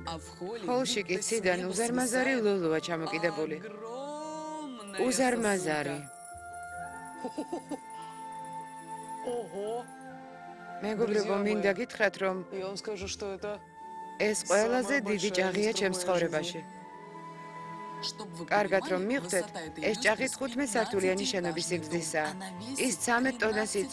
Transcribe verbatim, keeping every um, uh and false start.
Холში კი ციდან უზარმაზარი ლულუა ჩამოკიდებული. უზარმაზარი. მეგობრებო, მინდა გითხრათ, რომ ეს ყველაზე დიდი ჭაღია ჩემს ცხოვრებაში. კარგად რომ მიხვდეთ, ეს ჭაღი თხუთმეტ სართულიანი შენობის სიგრძისაა. ის ცამეტ ტონას